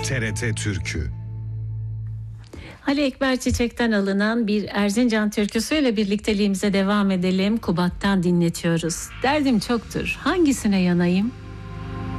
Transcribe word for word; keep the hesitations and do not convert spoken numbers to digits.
T R T Türkü. Ali Ekber Çiçek'ten alınan bir Erzincan türküsüyle birlikteliğimize devam edelim. Kubat'tan dinletiyoruz. Derdim çoktur, hangisine yanayım?